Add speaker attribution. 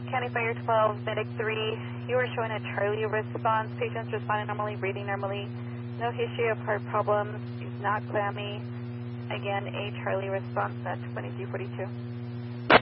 Speaker 1: County Fire 12, Medic 3. You are showing a Charlie response. Patients responding normally, breathing normally. No history of heart problems. He's not clammy. Again, a Charlie response at 2342.